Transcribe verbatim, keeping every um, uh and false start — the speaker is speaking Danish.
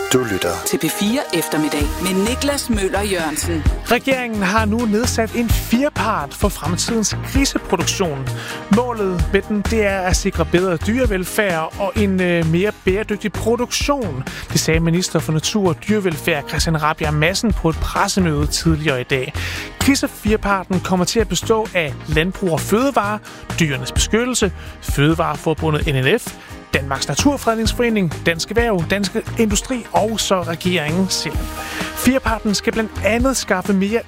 Du lytter til P fire Eftermiddag med Niklas Møller Jørgensen. Regeringen har nu nedsat en firepart for fremtidens griseproduktion. Målet med den, det er at sikre bedre dyrevelfærd og en øh, mere bæredygtig produktion. Det sagde minister for Natur og Dyrevelfærd Christian Rabjerg Madsen på et pressemøde tidligere i dag. Grisefireparten kommer til at bestå af Landbrug og Fødevare, Dyrenes Beskyttelse, Fødevareforbundet N N F, Danmarks Naturfredningsforening, Dansk Erhverv, Dansk Industri og så regeringen selv. Fireparten skal blandt andet skaffe mere